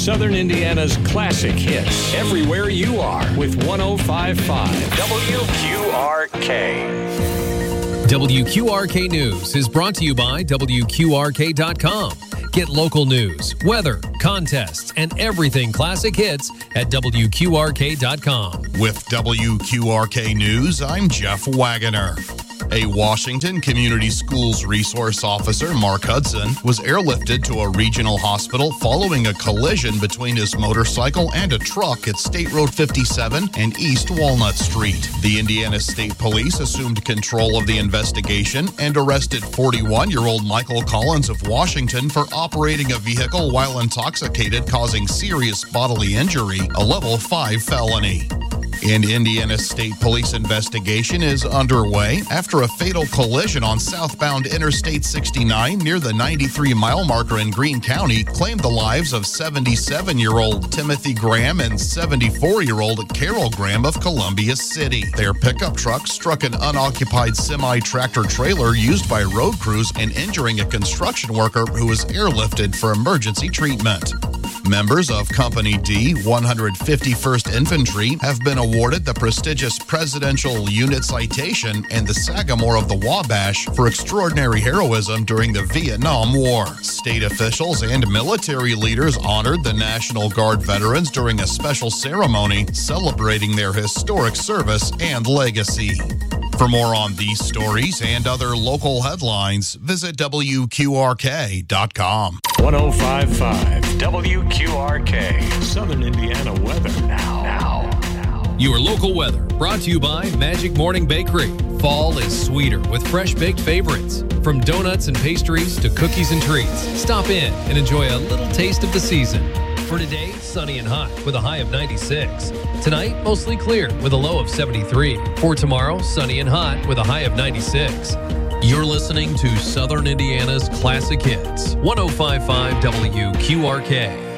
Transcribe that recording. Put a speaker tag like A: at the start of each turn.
A: Southern Indiana's classic hits everywhere you are with 105.5 WQRK.
B: WQRK News is brought to you by WQRK.com. Get local news, weather, contests, and everything classic hits at WQRK.com.
C: With WQRK News, I'm Jeff Wagoner. A Washington Community Schools resource officer, Mark Hudson, was airlifted to a regional hospital following a collision between his motorcycle and a truck at State Road 57 and East Walnut Street. The Indiana State Police assumed control of the investigation and arrested 41-year-old Michael Collins of Washington for operating a vehicle while intoxicated, causing serious bodily injury, a level 5 felony. An Indiana State Police investigation is underway after a fatal collision on southbound Interstate 69 near the 93-mile marker in Greene County claimed the lives of 77-year-old Timothy Graham and 74-year-old Carol Graham of Columbia City. Their pickup truck struck an unoccupied semi-tractor trailer used by road crews and injuring a construction worker who was airlifted for emergency treatment. Members of Company D, 151st Infantry, have been awarded the prestigious Presidential Unit Citation and the Sagamore of the Wabash for extraordinary heroism during the Vietnam War. State officials and military leaders honored the National Guard veterans during a special ceremony celebrating their historic service and legacy. For more on these stories and other local headlines, visit WQRK.com.
A: 105.5 WQRK. Southern Indiana weather now.
B: Your local weather brought to you by Magic Morning Bakery. Fall is sweeter with fresh baked favorites. From donuts and pastries to cookies and treats, stop in and enjoy a little taste of the season. For today, sunny and hot with a high of 96. Tonight, mostly clear with a low of 73. For tomorrow, sunny and hot with a high of 96. You're listening to Southern Indiana's Classic Hits, 105.5 WQRK.